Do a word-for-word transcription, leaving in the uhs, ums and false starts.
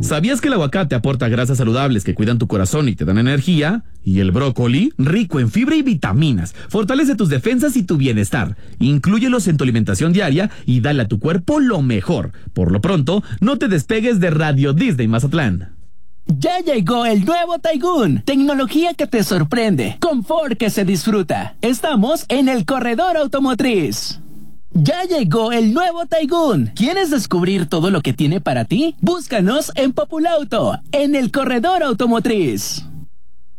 ¿Sabías que el aguacate aporta grasas saludables que cuidan tu corazón y te dan energía? ¿Y el brócoli? Rico en fibra y vitaminas. Fortalece tus defensas y tu bienestar. Inclúyelos en tu alimentación diaria y dale a tu cuerpo lo mejor. Por lo pronto, no te despegues de Radio Disney Mazatlán. Ya llegó el nuevo Taigun, tecnología que te sorprende, confort que se disfruta. Estamos en el corredor automotriz. Ya llegó el nuevo Taigun. ¿Quieres descubrir todo lo que tiene para ti? Búscanos en Populauto, en el corredor automotriz.